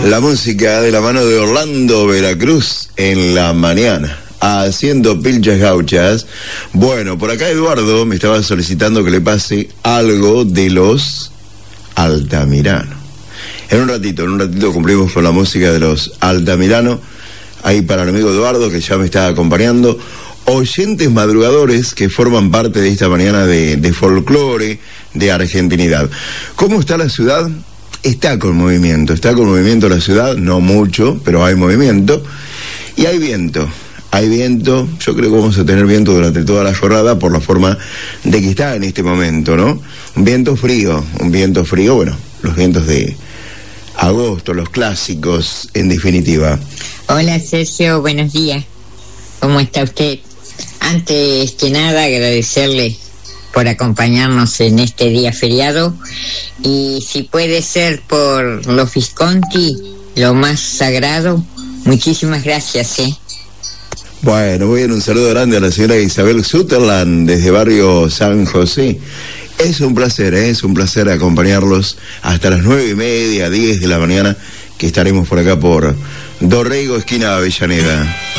La música de la mano de Orlando Veracruz en la mañana, haciendo pilchas gauchas. Bueno, por acá Eduardo me estaba solicitando que le pase algo de los Altamirano. En un ratito cumplimos con la música de los Altamirano. Ahí para el amigo Eduardo, que ya me está acompañando. Oyentes madrugadores que forman parte de esta mañana de folclore, de argentinidad. ¿Cómo está la ciudad? Está con movimiento la ciudad, no mucho, pero hay movimiento. Y hay viento, yo creo que vamos a tener viento durante toda la jornada por la forma de que está en este momento, ¿no? Un viento frío, bueno, los vientos de agosto, los clásicos, en definitiva. Hola Sergio, buenos días, ¿cómo está usted? Antes que nada agradecerle por acompañarnos en este día feriado, y si puede ser por los Visconti, lo más sagrado, muchísimas gracias, Bueno, muy bien, un saludo grande a la señora Isabel Sutherland desde barrio San José. Es un placer acompañarlos hasta las 9:30, 10 de la mañana, que estaremos por acá por Dorrego, esquina Avellaneda.